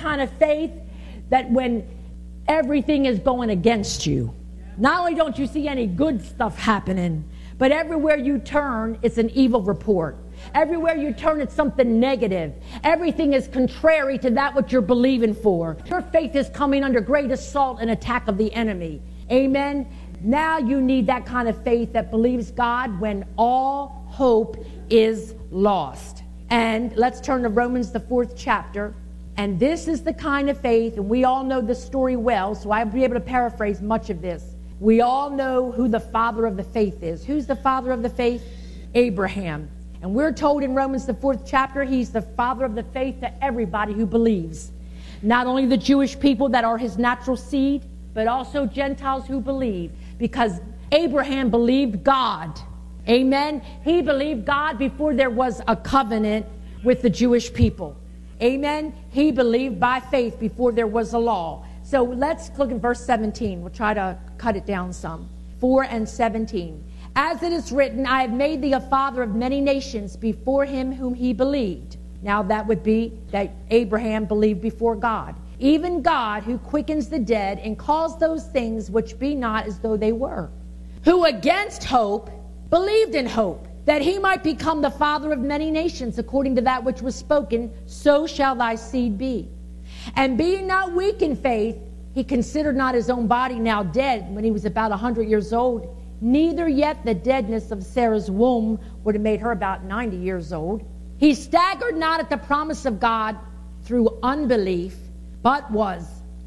kind of faith that when everything is going against you, not only don't you see any good stuff happening, but everywhere you turn, it's an evil report. Everywhere you turn, it's something negative. Everything is contrary to that what you're believing for. Your faith is coming under great assault and attack of the enemy. Amen. Now you need that kind of faith that believes God when all hope is lost. And let's turn to Romans, the 4th chapter. And this is the kind of faith, and we all know the story well, so I'll be able to paraphrase much of this. We all know who the father of the faith is. Who's the father of the faith? Abraham. And we're told in Romans, the 4th chapter, he's the father of the faith to everybody who believes. Not only the Jewish people that are his natural seed, but also Gentiles who believe. Because Abraham believed God. Amen. He believed God before there was a covenant with the Jewish people. Amen. He believed by faith before there was a law. So let's look at verse 17. We'll try to cut it down some. 4 and 17. As it is written, I have made thee a father of many nations before him whom he believed. Now that would be that Abraham believed before God. Even God who quickens the dead and calls those things which be not as though they were. Who against hope believed in hope, that he might become the father of many nations, according to that which was spoken, so shall thy seed be. And being not weak in faith, he considered not his own body now dead when he was about 100 years old, neither yet the deadness of Sarah's womb would have made her about 90 years old. He staggered not at the promise of God through unbelief, but was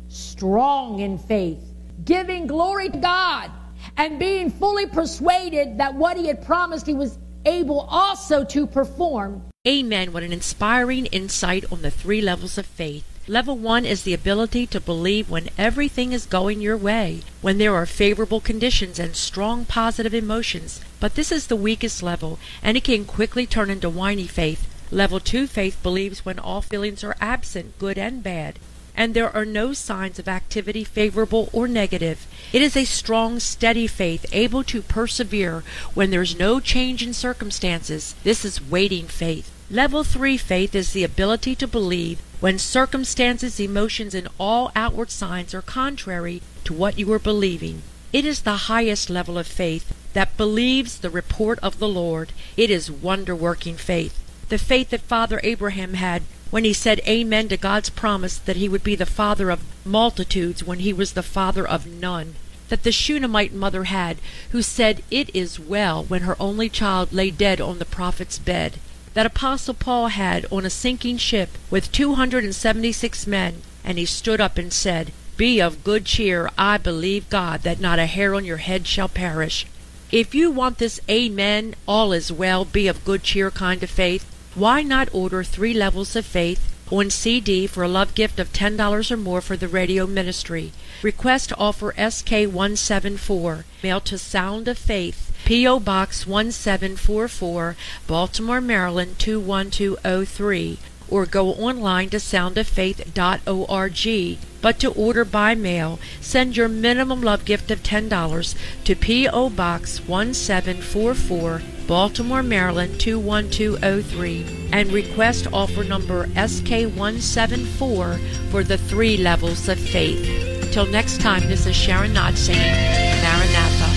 strong in faith, giving glory to God, and being fully persuaded that what he had promised he was able also to perform. Amen. What an inspiring insight on the 3 levels of faith. Level 1 is the ability to believe when everything is going your way, when there are favorable conditions and strong positive emotions. But this is the weakest level, and it can quickly turn into whiny faith. Level 2 faith believes when all feelings are absent, good and bad, and there are no signs of activity, favorable or negative. It is a strong, steady faith, able to persevere when there's no change in circumstances. This is waiting faith. Level 3 faith is the ability to believe when circumstances, emotions, and all outward signs are contrary to what you are believing. It is the highest level of faith that believes the report of the Lord. It is wonder-working faith. The faith that Father Abraham had when he said amen to God's promise that he would be the father of multitudes when he was the father of none. That the Shunammite mother had, who said, "It is well," when her only child lay dead on the prophet's bed. That Apostle Paul had on a sinking ship with 276 men, and he stood up and said, "Be of good cheer, I believe God, that not a hair on your head shall perish." If you want this amen, all is well, be of good cheer kind of faith, why not order 3 levels of faith on CD for a love gift of $10 or more for the radio ministry? Request offer SK174, mail to Sound of Faith, P.O. Box 1744, Baltimore, Maryland 21203, or go online to soundoffaith.org. But to order by mail, send your minimum love gift of $10 to P.O. Box 1744, Baltimore, Maryland 21203, and request offer number SK174 for the 3 levels of faith. Till next time, this is Sharon Knott saying, Maranatha.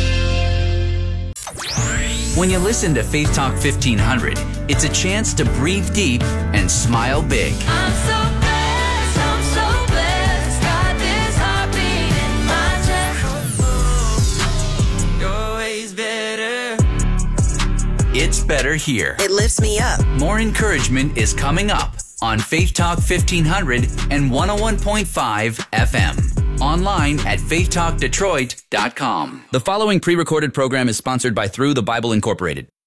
When you listen to Faith Talk 1500, it's a chance to breathe deep and smile big. I'm so blessed, got this heartbeat in my chest. You're always better. It's better here. It lifts me up. More encouragement is coming up on Faith Talk 1500 and 101.5 FM. Online at faithtalkdetroit.com. The following pre-recorded program is sponsored by Through the Bible Incorporated.